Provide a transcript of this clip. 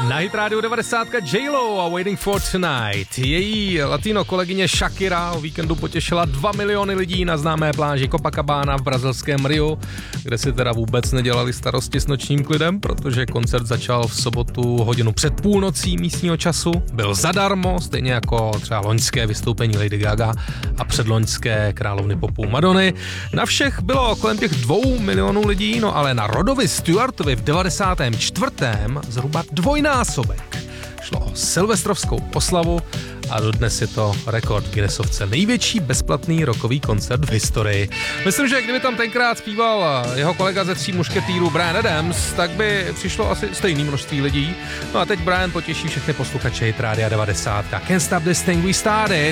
Na Hit Radio 90 J-Lo a Waiting for Tonight. Její latino kolegyně Shakira o víkendu potěšila 2 miliony lidí na známé pláži Copacabana v brazilském Riu, kde si teda vůbec nedělali starosti s nočním klidem, protože koncert začal v sobotu hodinu před půlnocí místního času. Byl zadarmo, stejně jako třeba loňské vystoupení Lady Gaga a předloňské královny popu Madony. Na všech bylo kolem těch 2 milionů lidí, no ale na Rodovi Stewartovi v 94. zhruba dvojnásobek. Šlo o silvestrovskou oslavu a dodnes je to rekord v Guinnessovce. Největší bezplatný rockový koncert v historii. Myslím, že kdyby tam tenkrát zpíval jeho kolega ze 3 mušketýrů Bryan Adams, tak by přišlo asi stejné množství lidí. No a teď Bryan potěší všechny posluchače Hit Rádia 90. Can't stop this thing we started.